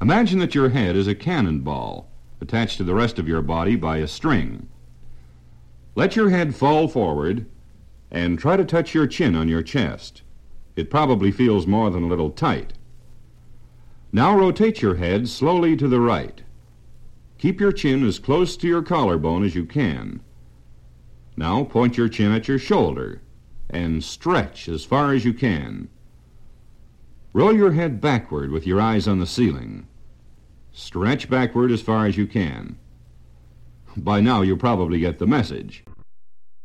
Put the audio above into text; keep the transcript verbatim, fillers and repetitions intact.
Imagine that your head is a cannonball attached to the rest of your body by a string. Let your head fall forward and try to touch your chin on your chest. It probably feels more than a little tight. Now rotate your head slowly to the right. Keep your chin as close to your collarbone as you can. Now point your chin at your shoulder and stretch as far as you can. Roll your head backward with your eyes on the ceiling. Stretch backward as far as you can. By now you probably get the message.